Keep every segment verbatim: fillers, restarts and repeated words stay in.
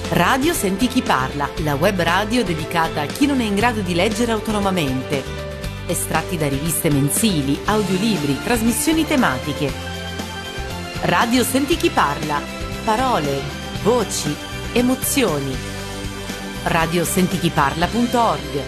Radio Senti Chi Parla, la web radio dedicata a chi non è in grado di leggere autonomamente. Estratti da riviste mensili, audiolibri, trasmissioni tematiche. Radio Senti Chi Parla, parole, voci, emozioni. radio senti chi parla punto org.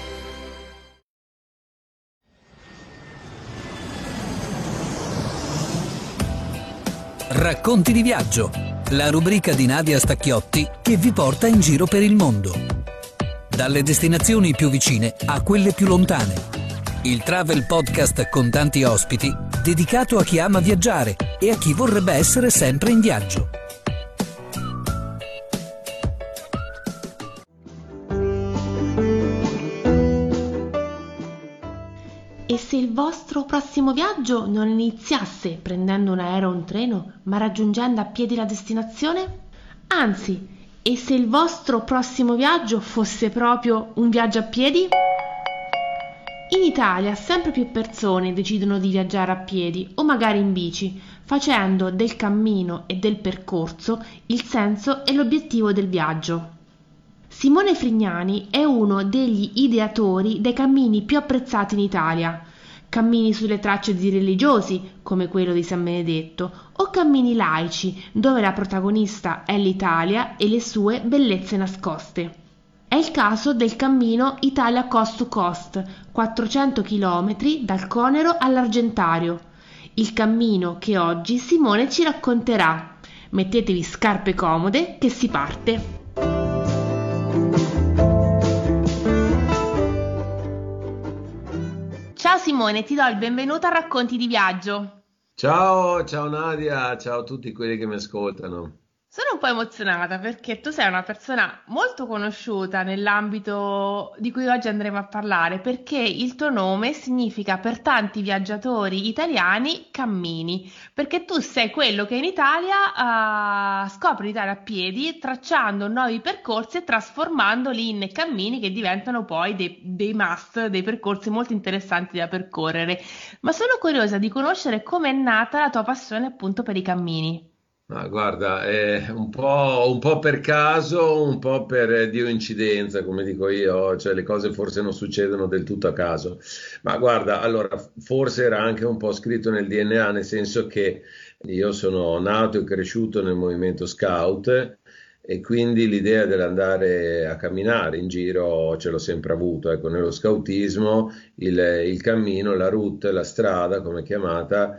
Racconti di viaggio, la rubrica di Nadia Stacchiotti che vi porta in giro per il mondo. Dalle destinazioni più vicine a quelle più lontane. Il travel podcast con tanti ospiti, dedicato a chi ama viaggiare e a chi vorrebbe essere sempre in viaggio. E se il vostro prossimo viaggio non iniziasse prendendo un aereo o un treno, ma raggiungendo a piedi la destinazione? Anzi, e se il vostro prossimo viaggio fosse proprio un viaggio a piedi? In Italia sempre più persone decidono di viaggiare a piedi o magari in bici, facendo del cammino e del percorso il senso e l'obiettivo del viaggio. Simone Frignani è uno degli ideatori dei cammini più apprezzati in Italia. Cammini sulle tracce di religiosi, come quello di San Benedetto, o cammini laici, dove la protagonista è l'Italia e le sue bellezze nascoste. È il caso del cammino Italia Coast to Coast, quattrocento chilometri dal Conero all'Argentario. Il cammino che oggi Simone ci racconterà. Mettetevi scarpe comode che si parte! Ciao Simone, ti do il benvenuto a Racconti di Viaggio. Ciao, ciao Nadia, ciao a tutti quelli che mi ascoltano. Sono un po' emozionata perché tu sei una persona molto conosciuta nell'ambito di cui oggi andremo a parlare, perché il tuo nome significa per tanti viaggiatori italiani cammini, perché tu sei quello che in Italia uh, scopre l'Italia a piedi, tracciando nuovi percorsi e trasformandoli in cammini che diventano poi dei, dei must, dei percorsi molto interessanti da percorrere. Ma sono curiosa di conoscere come è nata la tua passione appunto per i cammini. Ma guarda, è un po', un po' per caso, un po' per Dio incidenza, come dico io, cioè le cose forse non succedono del tutto a caso. Ma guarda, allora, forse era anche un po' scritto nel D N A, nel senso che io sono nato e cresciuto nel movimento scout e quindi l'idea dell'andare a camminare in giro ce l'ho sempre avuto. Ecco, nello scoutismo il, il cammino, la route, la strada, come è chiamata,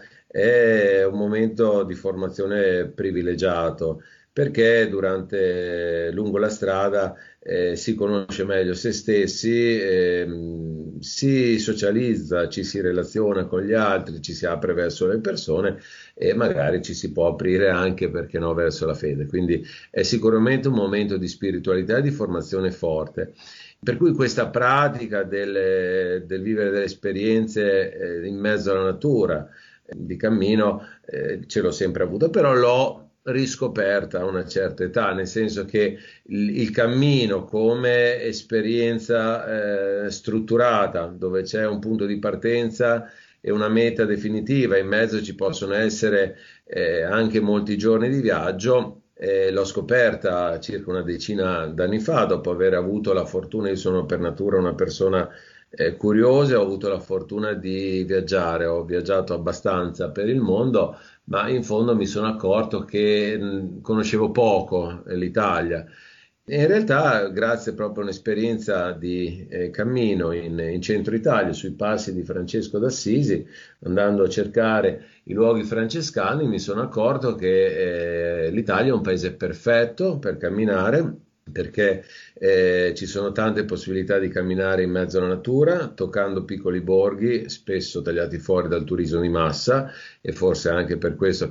è un momento di formazione privilegiato perché durante, lungo la strada eh, si conosce meglio se stessi, ehm, si socializza, ci si relaziona con gli altri, ci si apre verso le persone e magari ci si può aprire anche, perché no, verso la fede. Quindi è sicuramente un momento di spiritualità e di formazione forte. Per cui questa pratica del, del vivere delle esperienze eh, in mezzo alla natura, di cammino, eh, ce l'ho sempre avuto, però l'ho riscoperta a una certa età, nel senso che il, il cammino come esperienza eh, strutturata, dove c'è un punto di partenza e una meta definitiva, in mezzo ci possono essere eh, anche molti giorni di viaggio. Eh, l'ho scoperta circa una decina d'anni fa, dopo aver avuto la fortuna, io sono per natura una persona Eh, curioso, ho avuto la fortuna di viaggiare, ho viaggiato abbastanza per il mondo, ma in fondo mi sono accorto che mh, conoscevo poco eh, l'Italia. E in realtà, grazie proprio a un'esperienza di eh, cammino in, in centro Italia, sui passi di Francesco d'Assisi, andando a cercare i luoghi francescani, mi sono accorto che eh, l'Italia è un paese perfetto per camminare, perché eh, ci sono tante possibilità di camminare in mezzo alla natura, toccando piccoli borghi, spesso tagliati fuori dal turismo di massa, e forse anche per questo